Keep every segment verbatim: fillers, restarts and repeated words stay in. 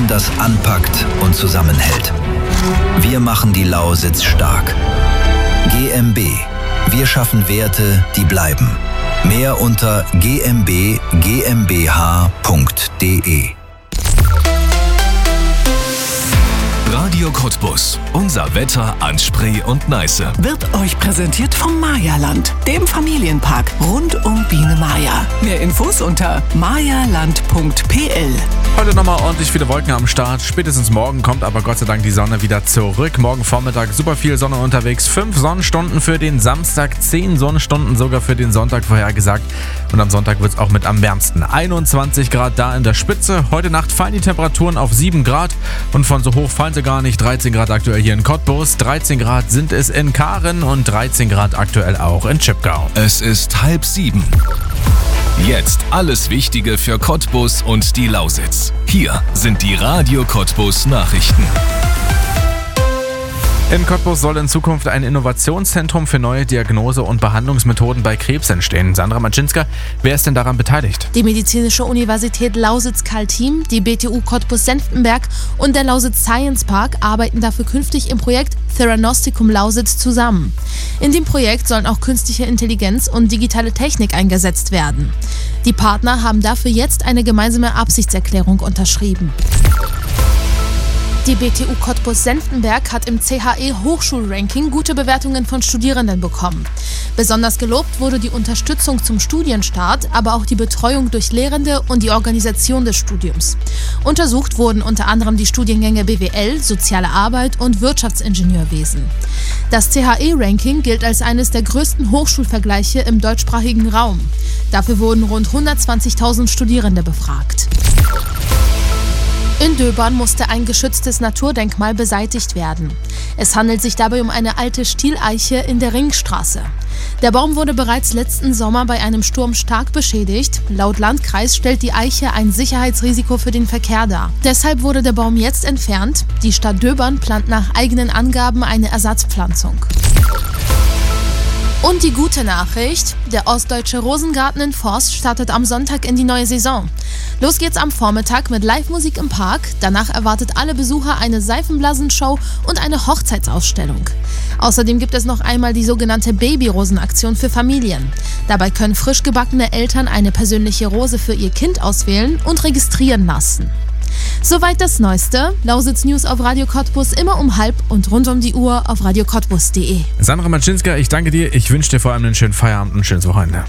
das anpackt und zusammenhält. Wir machen die Lausitz stark. G M B. Wir schaffen Werte, die bleiben. Mehr unter g m b g m b h punkt d e. Radio Cottbus. Unser Wetter an Spree und Neiße. Wird euch präsentiert vom Mayaland, dem Familienpark rund um Biene Maya. Mehr Infos unter mayaland punkt p l. Heute nochmal ordentlich viele Wolken am Start. Spätestens morgen kommt aber Gott sei Dank die Sonne wieder zurück. Morgen Vormittag super viel Sonne unterwegs. Fünf Sonnenstunden für den Samstag, zehn Sonnenstunden sogar für den Sonntag vorhergesagt. Und am Sonntag wird es auch mit am wärmsten. einundzwanzig Grad da in der Spitze. Heute Nacht fallen die Temperaturen auf sieben Grad. Und von so hoch fallen sie gar nicht. dreizehn Grad aktuell hier in Cottbus. dreizehn Grad sind es in Karen und dreizehn Grad aktuell auch in Chipgau. Es ist halb sieben. Jetzt alles Wichtige für Cottbus und die Lausitz. Hier sind die Radio Cottbus Nachrichten. In Cottbus soll in Zukunft ein Innovationszentrum für neue Diagnose- und Behandlungsmethoden bei Krebs entstehen. Sandra Maczynska, wer ist denn daran beteiligt? Die Medizinische Universität Lausitz-Kaltim, die B T U Cottbus-Senftenberg und der Lausitz Science Park arbeiten dafür künftig im Projekt Theranosticum Lausitz zusammen. In dem Projekt sollen auch künstliche Intelligenz und digitale Technik eingesetzt werden. Die Partner haben dafür jetzt eine gemeinsame Absichtserklärung unterschrieben. Die B T U Cottbus-Senftenberg hat im C H E-Hochschulranking gute Bewertungen von Studierenden bekommen. Besonders gelobt wurde die Unterstützung zum Studienstart, aber auch die Betreuung durch Lehrende und die Organisation des Studiums. Untersucht wurden unter anderem die Studiengänge B W L, Soziale Arbeit und Wirtschaftsingenieurwesen. Das C H E-Ranking gilt als eines der größten Hochschulvergleiche im deutschsprachigen Raum. Dafür wurden rund hundertzwanzigtausend Studierende befragt. In Döbern musste ein geschütztes Naturdenkmal beseitigt werden. Es handelt sich dabei um eine alte Stieleiche in der Ringstraße. Der Baum wurde bereits letzten Sommer bei einem Sturm stark beschädigt. Laut Landkreis stellt die Eiche ein Sicherheitsrisiko für den Verkehr dar. Deshalb wurde der Baum jetzt entfernt. Die Stadt Döbern plant nach eigenen Angaben eine Ersatzpflanzung. Und die gute Nachricht, der Ostdeutsche Rosengarten in Forst startet am Sonntag in die neue Saison. Los geht's am Vormittag mit Live-Musik im Park. Danach erwartet alle Besucher eine Seifenblasenshow und eine Hochzeitsausstellung. Außerdem gibt es noch einmal die sogenannte Babyrosenaktion für Familien. Dabei können frisch gebackene Eltern eine persönliche Rose für ihr Kind auswählen und registrieren lassen. Soweit das Neueste. Lausitz News auf Radio Cottbus immer um halb und rund um die Uhr auf radio cottbus punkt d e. Sandra Maczynska, ich danke dir. Ich wünsche dir vor allem einen schönen Feierabend und ein schönes Wochenende.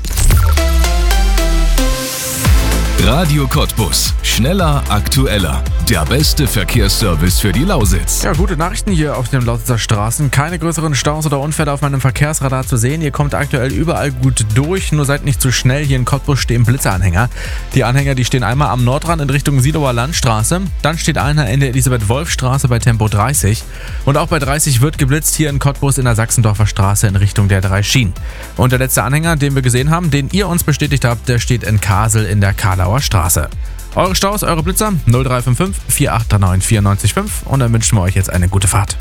Radio Cottbus. Schneller, aktueller. Der beste Verkehrsservice für die Lausitz. Ja, gute Nachrichten hier auf den Lausitzer Straßen. Keine größeren Staus oder Unfälle auf meinem Verkehrsradar zu sehen. Ihr kommt aktuell überall gut durch, nur seid nicht zu schnell. Hier in Cottbus stehen Blitzeranhänger. Die Anhänger, die stehen einmal am Nordrand in Richtung Siloer Landstraße. Dann steht einer in der Elisabeth-Wolf-Straße bei Tempo dreißig. Und auch bei dreißig wird geblitzt hier in Cottbus in der Sachsendorfer Straße in Richtung der drei Schienen. Und der letzte Anhänger, den wir gesehen haben, den ihr uns bestätigt habt, der steht in Kasel in der Karlauer Straße. Eure Staus, eure Blitzer null drei fünf fünf vier acht drei neun vier neun fünf und dann wünschen wir euch jetzt eine gute Fahrt.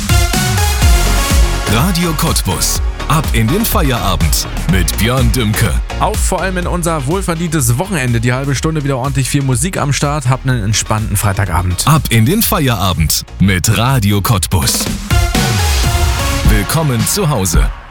Radio Cottbus. Ab in den Feierabend mit Björn Dümke. Auf vor allem in unser wohlverdientes Wochenende. Die halbe Stunde wieder ordentlich viel Musik am Start. Habt einen entspannten Freitagabend. Ab in den Feierabend mit Radio Cottbus. Willkommen zu Hause.